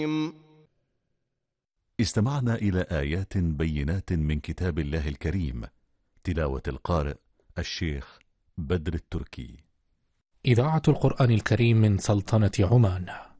استمعنا إلى آيات بينات من كتاب الله الكريم. تلاوة القارئ الشيخ بدر التركي. إذاعة القرآن الكريم من سلطنة عمان.